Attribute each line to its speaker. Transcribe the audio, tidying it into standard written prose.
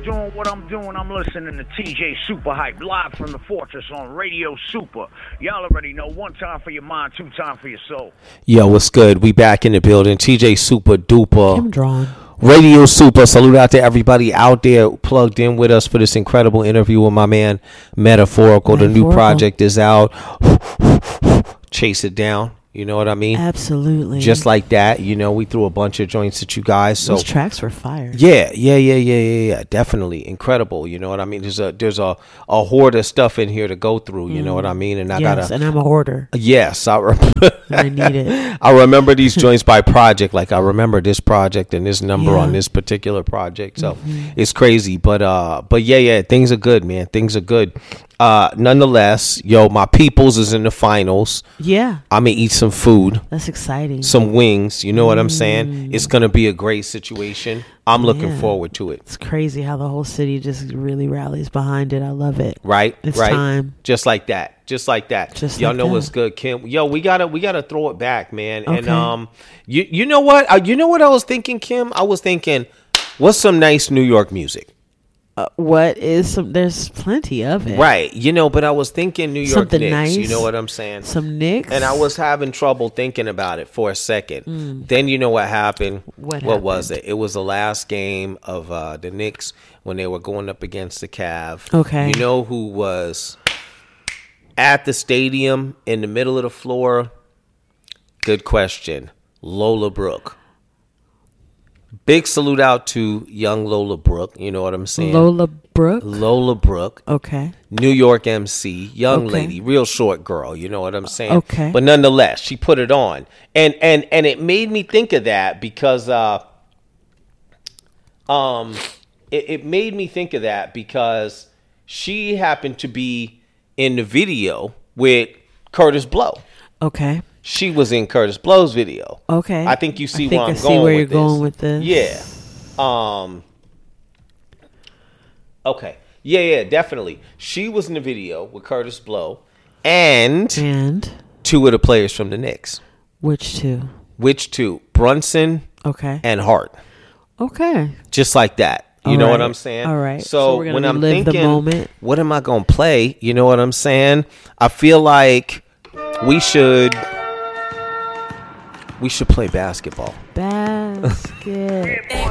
Speaker 1: doing what I'm doing, I'm listening to TJ Super Hype live from the Fortress on Radio Super. Y'all already know, one time for your mind, two time for your soul.
Speaker 2: Yo, what's good? We back in the building. TJ Super Duper.
Speaker 3: I'm drawn.
Speaker 2: Radio Super. Salute out to everybody out there plugged in with us for this incredible interview with my man Metaphorical. The new project is out. Chase it down. You know what I mean?
Speaker 3: Absolutely.
Speaker 2: Just like that. You know, we threw a bunch of joints at you guys. So
Speaker 3: those tracks were fire.
Speaker 2: Yeah. Definitely incredible. You know what I mean? There's a horde of stuff in here to go through. You know what I mean? And
Speaker 3: and I'm a hoarder.
Speaker 2: Yes,
Speaker 3: I need it.
Speaker 2: I remember these joints by project. Like I remember this project and this number on this particular project. So it's crazy. But yeah. Things are good, man. Things are good. Nonetheless, yo, my peoples is in the finals.
Speaker 3: Yeah.
Speaker 2: I'm gonna eat some food.
Speaker 3: That's exciting.
Speaker 2: Some wings. You know what I'm saying? It's gonna be a great situation. I'm looking forward to it.
Speaker 3: It's crazy how the whole city just really rallies behind it. I love it.
Speaker 2: Right?
Speaker 3: It's
Speaker 2: right.
Speaker 3: time.
Speaker 2: Just like that. Y'all know what's good, Kim. Yo, we gotta throw it back, man.
Speaker 3: Okay.
Speaker 2: And you know what? You know what I was thinking, Kim? I was thinking, what's some nice New York music?
Speaker 3: What is some? There's plenty of it,
Speaker 2: right? You know, but I was thinking New York
Speaker 3: something
Speaker 2: Knicks.
Speaker 3: Nice.
Speaker 2: You know what I'm saying?
Speaker 3: Some Knicks,
Speaker 2: and I was having trouble thinking about it for a second. Then you know what happened? What was it? It was the last game of the Knicks when they were going up against the Cavs.
Speaker 3: Okay,
Speaker 2: you know who was at the stadium in the middle of the floor? Good question, Lola Brooke. Big salute out to young Lola Brooke. You know what I'm saying?
Speaker 3: Lola Brooke.
Speaker 2: Okay. New York MC. Young lady. Real short girl. You know what I'm saying?
Speaker 3: Okay.
Speaker 2: But nonetheless, she put it on. And it made me think of that because it made me think of that because she happened to be in the video with Curtis Blow.
Speaker 3: Okay.
Speaker 2: She was in Curtis Blow's video.
Speaker 3: Okay.
Speaker 2: I think you see where I'm
Speaker 3: going with this.
Speaker 2: Yeah. Okay. Yeah, definitely. She was in the video with Curtis Blow and two of the players from the Knicks.
Speaker 3: Which two?
Speaker 2: Brunson.
Speaker 3: Okay.
Speaker 2: And Hart.
Speaker 3: Okay.
Speaker 2: Just like that. You know what I'm saying?
Speaker 3: All right.
Speaker 2: So
Speaker 3: we're
Speaker 2: when I'm
Speaker 3: thinking,
Speaker 2: the
Speaker 3: moment.
Speaker 2: What am I going to play? You know what I'm saying? I feel like we should play basketball.
Speaker 3: Basket.